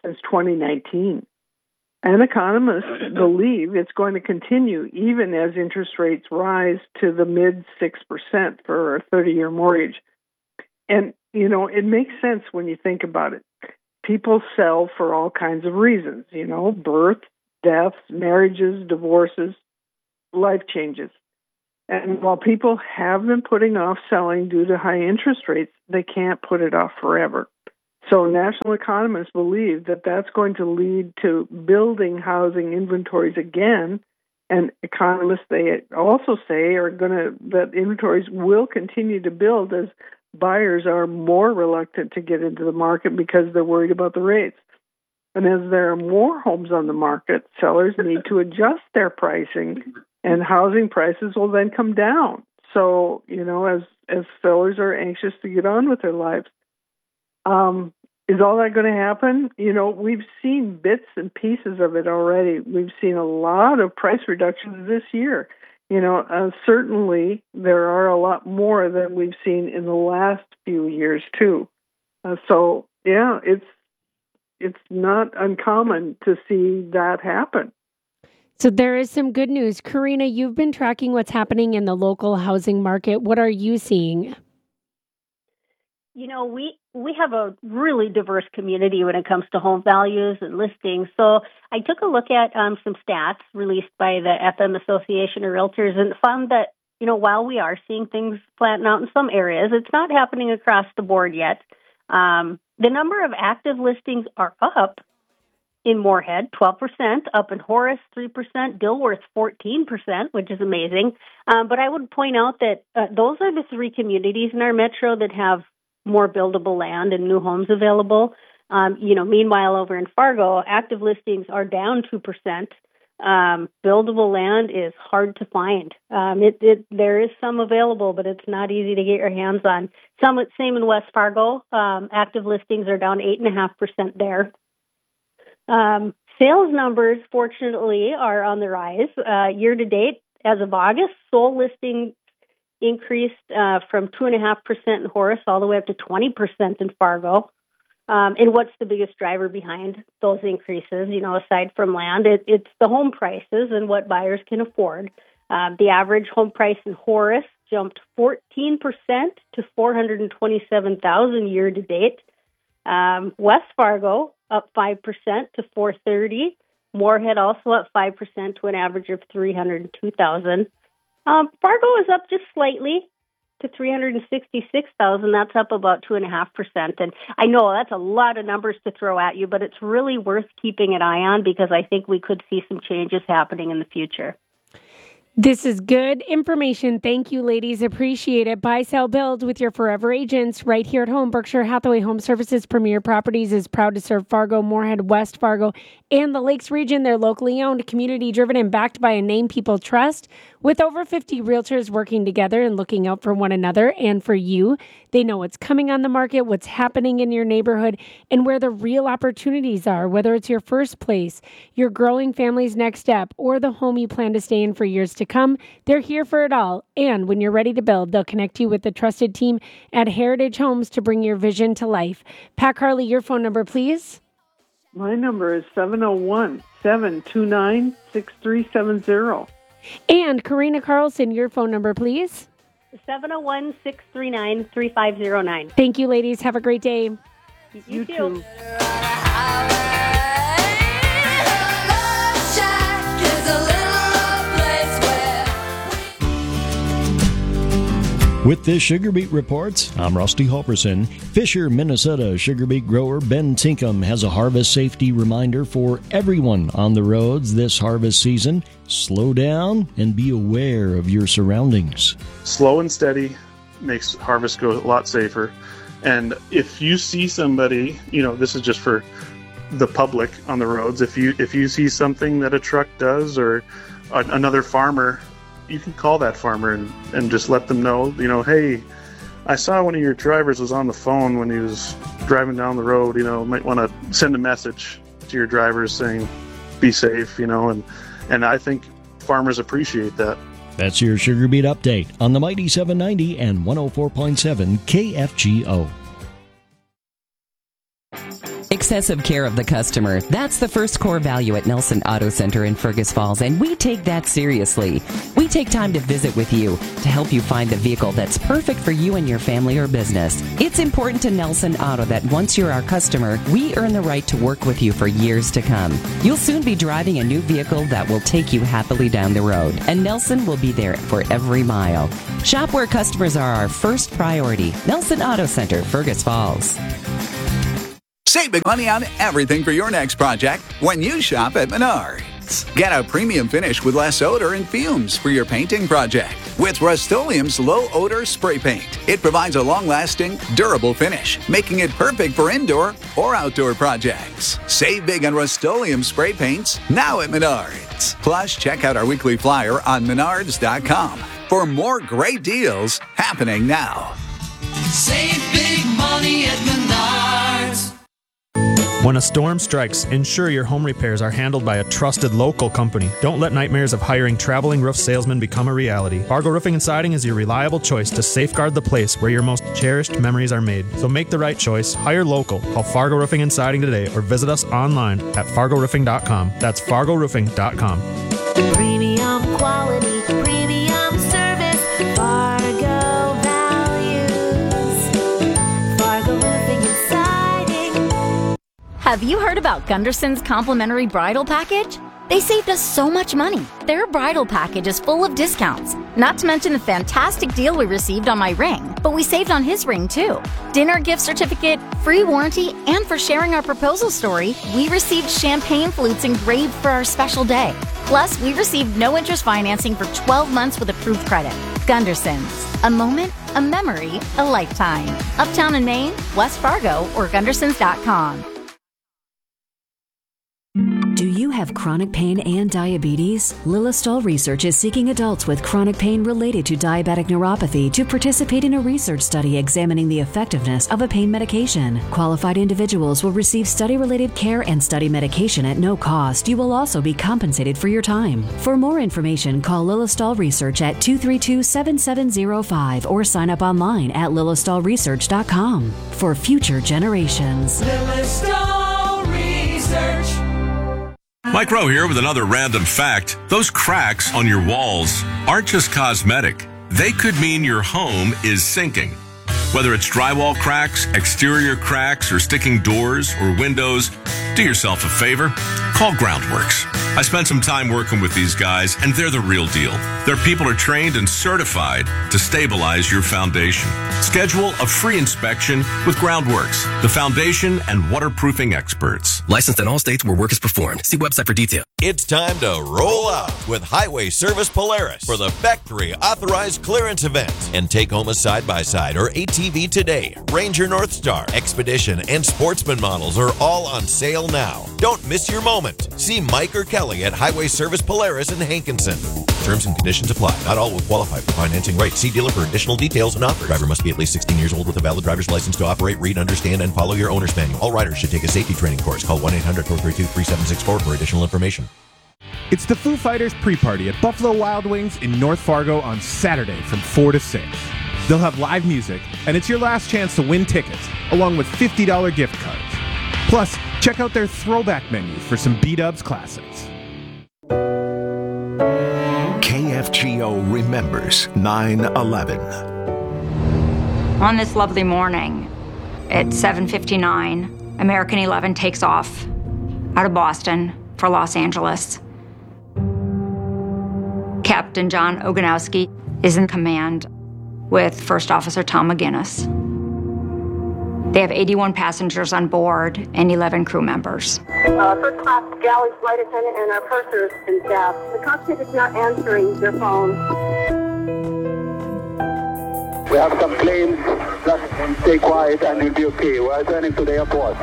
since twenty nineteen. And economists believe it's going to continue even as interest rates rise to the mid six percent for a thirty-year mortgage. And, you know, it makes sense when you think about it. People sell for all kinds of reasons, you know, birth, deaths, marriages, divorces, life changes. And while people have been putting off selling due to high interest rates, they can't put it off forever. So national economists believe that that's going to lead to building housing inventories again. And economists, they also say, are going to, that inventories will continue to build as buyers are more reluctant to get into the market because they're worried about the rates. And as there are more homes on the market, sellers need to adjust their pricing, and housing prices will then come down. So, you know, as, as sellers are anxious to get on with their lives. Um, is all that going to happen? You know, we've seen bits and pieces of it already. We've seen a lot of price reductions this year. You know, uh, certainly there are a lot more than we've seen in the last few years too. Uh, so, yeah, it's it's not uncommon to see that happen. So there is some good news. Karina, you've been tracking what's happening in the local housing market. What are you seeing? You know, we we have a really diverse community when it comes to home values and listings. So I took a look at um, some stats released by the F M Association of Realtors and found that, you know, while we are seeing things flatten out in some areas, it's not happening across the board yet. Um, the number of active listings are up in Moorhead, twelve percent, up in Horace, three percent, Dilworth, fourteen percent, which is amazing. Um, but I would point out that uh, those are the three communities in our metro that have more buildable land and new homes available. Um, you know, meanwhile, over in Fargo, active listings are down two percent. Um, buildable land is hard to find. Um, it, it, there is some available, but it's not easy to get your hands on. Some, same in West Fargo. Um, active listings are down eight point five percent there. Um, sales numbers, fortunately, are on the rise. Uh, year to date, as of August, sold listings increased uh, from two point five percent in Horace all the way up to twenty percent in Fargo. Um, and what's the biggest driver behind those increases, you know, aside from land? It, it's the home prices and what buyers can afford. Uh, the average home price in Horace jumped fourteen percent to four hundred twenty-seven thousand dollars year to date. Um, West Fargo up five percent to four hundred thirty thousand dollars. Moorhead also up five percent to an average of three hundred two thousand dollars. Um, Fargo is up just slightly to three hundred sixty-six thousand dollars. That's up about two point five percent. And I know that's a lot of numbers to throw at you, but it's really worth keeping an eye on because I think we could see some changes happening in the future. This is good information. Thank you, ladies. Appreciate it. Buy, sell, build with your forever agents right here at home. Berkshire Hathaway Home Services Premier Properties is proud to serve Fargo, Moorhead, West Fargo, and the Lakes region. They're locally owned, community-driven, and backed by a name people trust. With over fifty realtors working together and looking out for one another and for you, they know what's coming on the market, what's happening in your neighborhood, and where the real opportunities are, whether it's your first place, your growing family's next step, or the home you plan to stay in for years to come. They're here for it all. And when you're ready to build, they'll connect you with the trusted team at Heritage Homes to bring your vision to life. Pat Carley, your phone number, please. My number is seven oh one, seven two nine, six three seven zero. And Karina Carlson, your phone number, please. seven oh one, six three nine, three five oh nine. Thank you, ladies. Have a great day. You, you too. too. With this Sugar Beet Reports, I'm Rusty Halverson. Fisher, Minnesota sugar beet grower Ben Tinkham has a harvest safety reminder for everyone on the roads this harvest season. Slow down and be aware of your surroundings. Slow and steady makes harvest go a lot safer. And if you see somebody, you know, this is just for the public on the roads. If you if you see something that a truck does or a, another farmer, you can call that farmer and, and just let them know, you know, hey, I saw one of your drivers was on the phone when he was driving down the road, you know, might want to send a message to your drivers saying, be safe, you know, and, and I think farmers appreciate that. That's your Sugar Beet Update on the Mighty seven ninety and one oh four point seven K F G O. Excessive care of the customer. That's the first core value at Nelson Auto Center in Fergus Falls, and we take that seriously. We take time to visit with you to help you find the vehicle that's perfect for you and your family or business. It's important to Nelson Auto that once you're our customer, we earn the right to work with you for years to come. You'll soon be driving a new vehicle that will take you happily down the road, and Nelson will be there for every mile. Shop where customers are our first priority. Nelson Auto Center, Fergus Falls. Save big money on everything for your next project when you shop at Menards. Get a premium finish with less odor and fumes for your painting project with Rust-Oleum's low odor spray paint. It provides a long-lasting, durable finish, making it perfect for indoor or outdoor projects. Save big on Rust-Oleum spray paints now at Menards. Plus, check out our weekly flyer on menards dot com for more great deals happening now. Save big money at Menards. When a storm strikes, ensure your home repairs are handled by a trusted local company. Don't let nightmares of hiring traveling roof salesmen become a reality. Fargo Roofing and Siding is your reliable choice to safeguard the place where your most cherished memories are made. So make the right choice. Hire local. Call Fargo Roofing and Siding today or visit us online at fargo roofing dot com. That's fargo roofing dot com. Premium quality, premium service, Fargo values, Fargo Roofing and Siding. Have you heard about Gunderson's complimentary bridal package? They saved us so much money. Their bridal package is full of discounts, not to mention the fantastic deal we received on my ring, but we saved on his ring too. Dinner gift certificate, free warranty, and for sharing our proposal story, we received champagne flutes engraved for our special day. Plus, we received no interest financing for twelve months with approved credit. Gunderson's. A moment, a memory, a lifetime. Uptown in Maine, West Fargo, or gundersons dot com. Do you have chronic pain and diabetes? Lilistol Research is seeking adults with chronic pain related to diabetic neuropathy to participate in a research study examining the effectiveness of a pain medication. Qualified individuals will receive study-related care and study medication at no cost. You will also be compensated for your time. For more information, call Lilistol Research at two three two, seven seven zero five or sign up online at lilistol research dot com. For future generations. Lilistol Research. Mike Rowe here with another random fact. Those cracks on your walls aren't just cosmetic. They could mean your home is sinking. Whether it's drywall cracks, exterior cracks, or sticking doors or windows, do yourself a favor. Call Groundworks. I spent some time working with these guys, and they're the real deal. Their people are trained and certified to stabilize your foundation. Schedule a free inspection with Groundworks, the foundation and waterproofing experts. Licensed in all states where work is performed. See website for details. It's time to roll out with Highway Service Polaris for the factory authorized clearance event and take home a side-by-side or A T V today. Ranger North Star, Expedition, and Sportsman models are all on sale now. Don't miss your moment. See Mike or Kelly at Highway Service Polaris in Hankinson. Terms and conditions apply. Not all will qualify for financing rates. See dealer for additional details and offers. Driver must be at least sixteen years old with a valid driver's license to operate, read, understand, and follow your owner's manual. All riders should take a safety training course. Call one eight hundred, four three two, three seven six four for additional information. It's the Foo Fighters pre-party at Buffalo Wild Wings in North Fargo on Saturday from four to six. They'll have live music, and it's your last chance to win tickets, along with fifty dollars gift cards. Plus, check out their throwback menu for some B-Dubs classics. K F G O remembers nine eleven. On this lovely morning at seven fifty-nine, American eleven takes off out of Boston for Los Angeles. Captain John Oganowski is in command with First Officer Tom McGinnis. They have eighty-one passengers on board and eleven crew members. Uh, first class galley flight attendant and our pursers and staff. The cockpit is not answering their phone. We have some planes. Just stay quiet and you'll be okay. We're returning to the airport.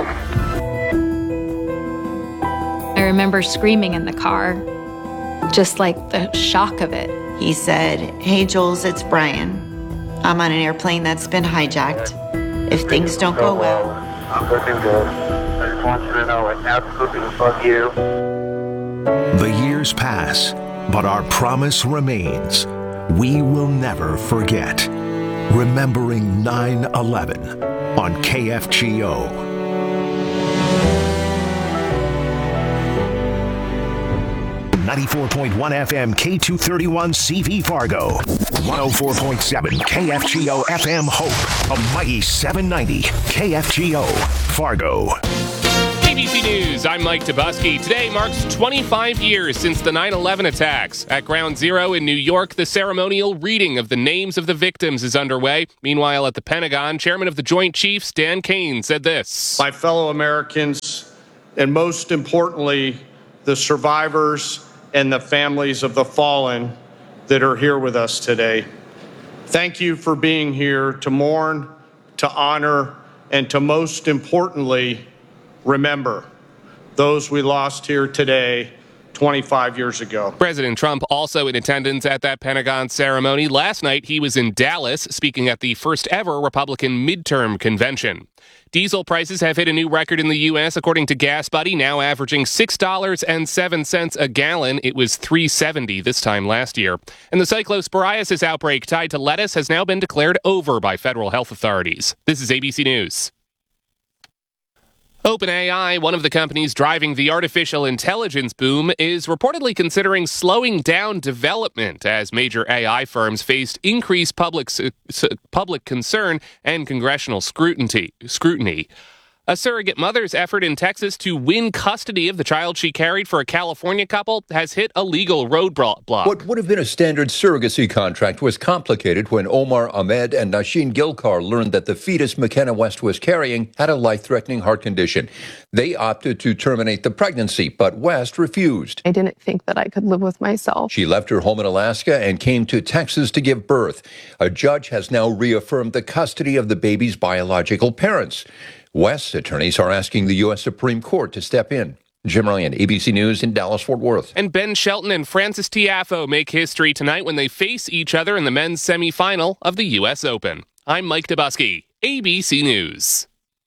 I remember screaming in the car, just like the shock of it. He said, "Hey, Jules, it's Brian. I'm on an airplane that's been hijacked. If things don't go well..." I'm looking good. I just want you to know it absolutely fuck you. The years pass, but our promise remains. We will never forget. Remembering nine eleven on K F G O. ninety-four point one F M K two thirty-one C V Fargo, one oh four point seven K F G O F M Hope, a mighty seven ninety K F G O Fargo. A B C News, I'm Mike Dubusky. Today marks twenty-five years since the nine eleven attacks. At Ground Zero in New York, the ceremonial reading of the names of the victims is underway. Meanwhile, at the Pentagon, Chairman of the Joint Chiefs, Dan Kane, said this. My fellow Americans, and most importantly, the survivors and the families of the fallen that are here with us today. Thank you for being here to mourn, to honor, and to most importantly, remember those we lost here today twenty-five years ago. President Trump also in attendance at that Pentagon ceremony. Last night, he was in Dallas speaking at the first ever Republican midterm convention. Diesel prices have hit a new record in the U S, according to Gas Buddy, now averaging six dollars and seven cents a gallon. It was three dollars and seventy cents this time last year. And the cyclosporiasis outbreak tied to lettuce has now been declared over by federal health authorities. This is A B C News. OpenAI, one of the companies driving the artificial intelligence boom, is reportedly considering slowing down development as major A I firms faced increased public su- su- public concern and congressional scrutiny. scrutiny. A surrogate mother's effort in Texas to win custody of the child she carried for a California couple has hit a legal roadblock. What would have been a standard surrogacy contract was complicated when Omar Ahmed and Nasheen Gilkar learned that the fetus McKenna West was carrying had a life-threatening heart condition. They opted to terminate the pregnancy, but West refused. I didn't think that I could live with myself. She left her home in Alaska and came to Texas to give birth. A judge has now reaffirmed the custody of the baby's biological parents. West's attorneys are asking the U S Supreme Court to step in. Jim Ryan, A B C News in Dallas-Fort Worth. And Ben Shelton and Francis Tiafoe make history tonight when they face each other in the men's semifinal of the U S Open. I'm Mike Dubusky, A B C News.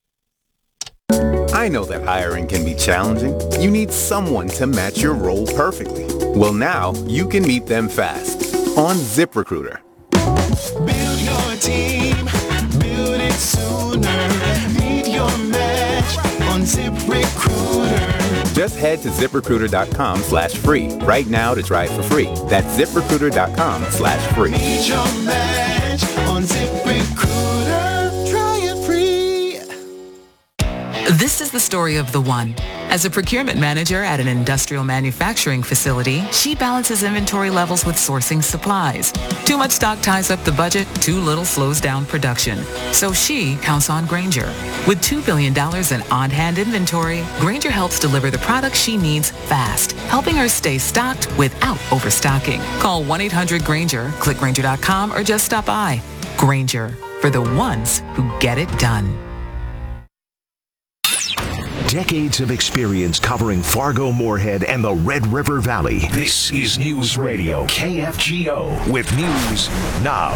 I know that hiring can be challenging. You need someone to match your role perfectly. Well, now you can meet them fast on ZipRecruiter. Build your team, build it sooner. Meet your match on ZipRecruiter. Just head to ZipRecruiter.com slash free right now to try it for free. That's ZipRecruiter.com slash free. Meet your match on ZipRecruiter. Try it free. This is the story of the one. As a procurement manager at an industrial manufacturing facility, she balances inventory levels with sourcing supplies. Too much stock ties up the budget, too little slows down production. So she counts on Grainger. With two billion dollars in on-hand inventory, Grainger helps deliver the products she needs fast, helping her stay stocked without overstocking. Call one eight hundred Grainger, click Grainger dot com, or just stop by. Grainger, for the ones who get it done. Decades of experience covering Fargo, Moorhead, and the Red River Valley. This is News Radio K F G O with news now.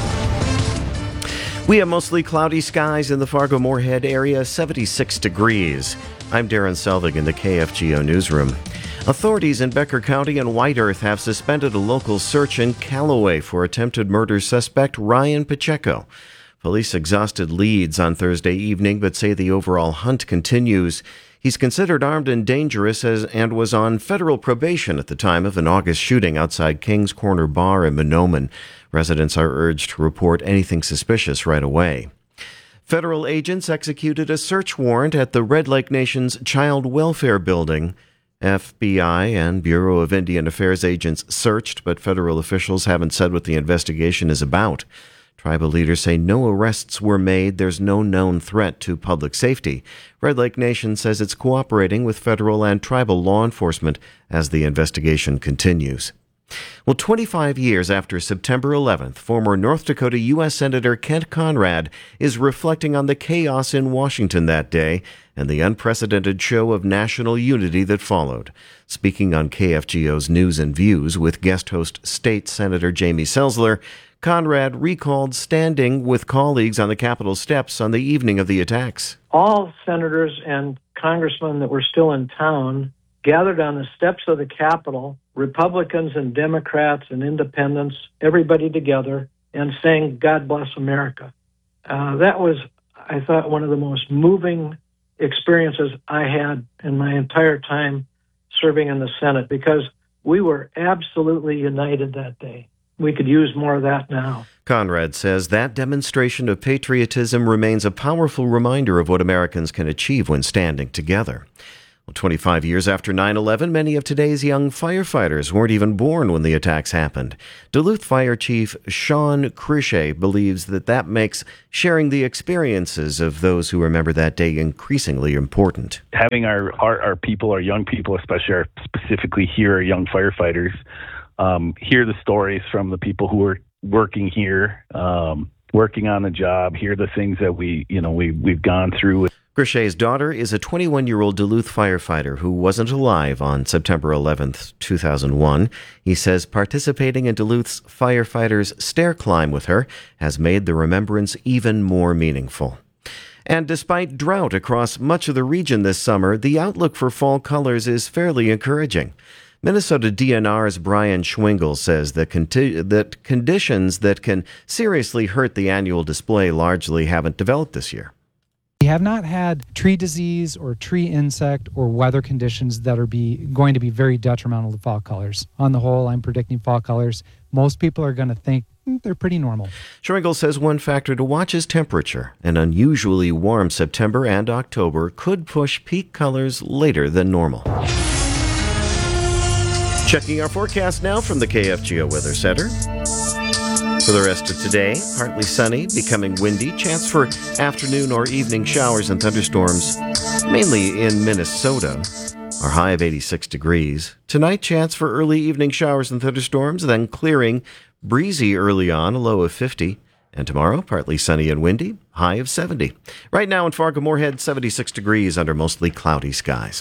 We have mostly cloudy skies in the Fargo-Moorhead area, seventy-six degrees. I'm Darren Selvig in the K F G O newsroom. Authorities in Becker County and White Earth have suspended a local search in Callaway for attempted murder suspect Ryan Pacheco. Police exhausted leads on Thursday evening, but say the overall hunt continues. He's considered armed and dangerous as, and was on federal probation at the time of an August shooting outside King's Corner Bar in Monoman. Residents are urged to report anything suspicious right away. Federal agents executed a search warrant at the Red Lake Nation's Child Welfare Building. F B I and Bureau of Indian Affairs agents searched, but federal officials haven't said what the investigation is about. Tribal leaders say no arrests were made. There's no known threat to public safety. Red Lake Nation says it's cooperating with federal and tribal law enforcement as the investigation continues. Well, twenty-five years after September eleventh, former North Dakota U S Senator Kent Conrad is reflecting on the chaos in Washington that day and the unprecedented show of national unity that followed. Speaking on K F G O's News and Views with guest host State Senator Jamie Selzler, Conrad recalled standing with colleagues on the Capitol steps on the evening of the attacks. All senators and congressmen that were still in town gathered on the steps of the Capitol, Republicans and Democrats and independents, everybody together, and sang God Bless America. Uh, that was, I thought, one of the most moving experiences I had in my entire time serving in the Senate, because We were absolutely united that day. We could use more of that now. Conrad says that demonstration of patriotism remains a powerful reminder of what Americans can achieve when standing together. Well, twenty-five years after nine eleven, many of today's young firefighters weren't even born when the attacks happened. Duluth Fire Chief Sean Krische believes that that makes sharing the experiences of those who remember that day increasingly important. Having our, our, our people, our young people, especially our, specifically here, our young firefighters, um, hear the stories from the people who are working here, um, working on the job, hear the things that we, you know, we, we've gone through. Kriche's daughter is a twenty-one-year-old Duluth firefighter who wasn't alive on September eleventh, two thousand one. He says participating in Duluth's Firefighters Stair Climb with her has made the remembrance even more meaningful. And despite drought across much of the region this summer, the outlook for fall colors is fairly encouraging. Minnesota D N R's Brian Schwingle says that, conti- that conditions that can seriously hurt the annual display largely haven't developed this year. We have not had tree disease or tree insect or weather conditions that are be going to be very detrimental to fall colors. On the whole, I'm predicting fall colors. Most people are going to think mm, they're pretty normal. Schwingle says one factor to watch is temperature. An unusually warm September and October could push peak colors later than normal. Checking our forecast now from the K F G O Weather Center. For the rest of today, partly sunny, becoming windy, chance for afternoon or evening showers and thunderstorms, mainly in Minnesota. Our high of eighty-six degrees. Tonight, chance for early evening showers and thunderstorms, then clearing, breezy early on, a low of fifty. And tomorrow, partly sunny and windy, high of seventy. Right now in Fargo-Moorhead, seventy-six degrees under mostly cloudy skies.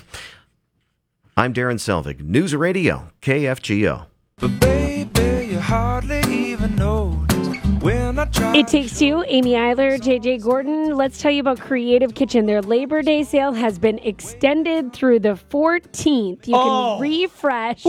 I'm Darren Selvig, News Radio, K F G O. But baby, you hardly even notice when I try. It Takes Two, Amy Eiler, J J Gordon. Let's tell you about Creative Kitchen. Their Labor Day sale has been extended through the fourteenth. You can Oh. refresh.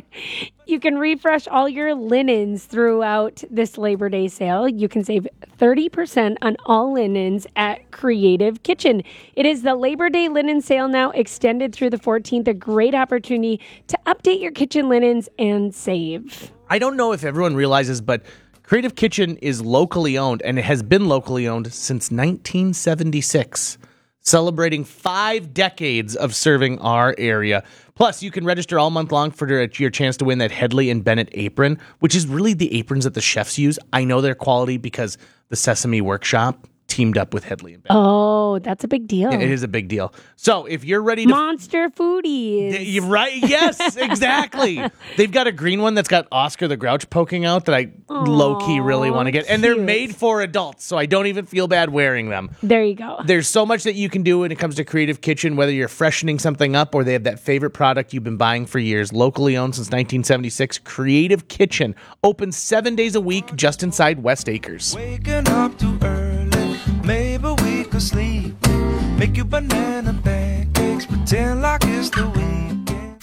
You can refresh all your linens throughout this Labor Day sale. You can save thirty percent on all linens at Creative Kitchen. It is the Labor Day linen sale now extended through the fourteenth. A great opportunity to update your kitchen linens and save. I don't know if everyone realizes, but Creative Kitchen is locally owned, and it has been locally owned since nineteen seventy-six, celebrating five decades of serving our area. Plus, you can register all month long for your chance to win that Headley and Bennett apron, which is really the aprons that the chefs use. I know their quality because the Sesame Workshop teamed up with Headley and Bennett. Oh, that's a big deal. It is a big deal. So if you're ready to... Monster Foodies. You're right. Yes, exactly. They've got a green one that's got Oscar the Grouch poking out that I low-key really want to get. And they're cute. made for adults, so I don't even feel bad wearing them. There you go. There's so much that you can do when it comes to Creative Kitchen, whether you're freshening something up or they have that favorite product you've been buying for years. Locally owned since nineteen seventy-six, Creative Kitchen. Open seven days a week just inside West Acres. Waking up too early, maybe we could sleep. Make you banana pancakes, pretend like it's the weekend.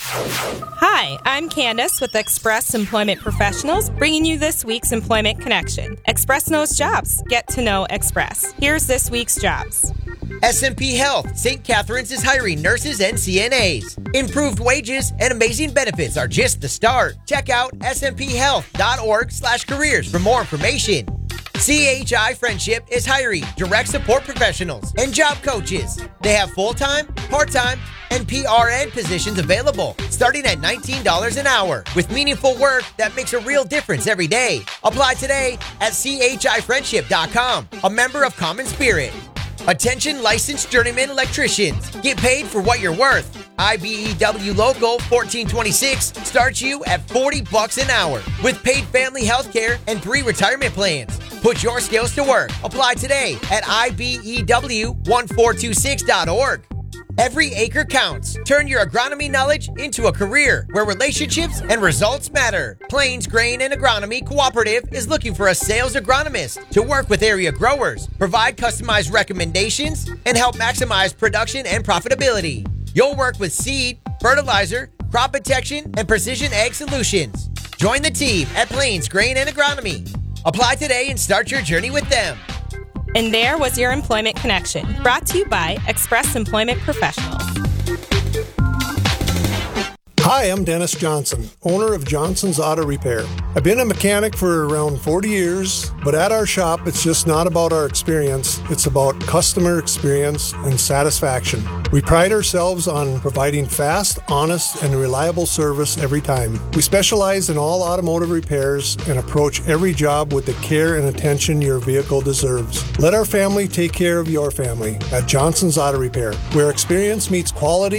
Hi, I'm Candace with Express Employment Professionals, bringing you this week's Employment Connection. Express knows jobs. Get to know Express. Here's this week's jobs. S and P Health, Saint Catherine's is hiring nurses and C N As. Improved wages and amazing benefits are just the start. Check out s and p health dot org slash careers for more information. C H I Friendship is hiring direct support professionals and job coaches. They have full-time, part-time, and P R N positions available, starting at nineteen dollars an hour, with meaningful work that makes a real difference every day. Apply today at c h i friendship dot com, a member of Common Spirit. Attention licensed journeyman electricians. Get paid for what you're worth. I B E W Local fourteen twenty-six starts you at forty bucks an hour with paid family health care and three retirement plans. Put your skills to work. Apply today at I B E W one four two six dot org. Every acre counts. Turn your agronomy knowledge into a career where relationships and results matter. Plains Grain and Agronomy Cooperative is looking for a sales agronomist to work with area growers, provide customized recommendations, and help maximize production and profitability. You'll work with seed, fertilizer, crop protection, and precision ag solutions. Join the team at Plains Grain and Agronomy. Apply today and start your journey with them. And there was your Employment Connection, brought to you by Express Employment Professionals. Hi, I'm Dennis Johnson, owner of Johnson's Auto Repair. I've been a mechanic for around forty years, but at our shop, it's just not about our experience. It's about customer experience and satisfaction. We pride ourselves on providing fast, honest, and reliable service every time. We specialize in all automotive repairs and approach every job with the care and attention your vehicle deserves. Let our family take care of your family at Johnson's Auto Repair, where experience meets quality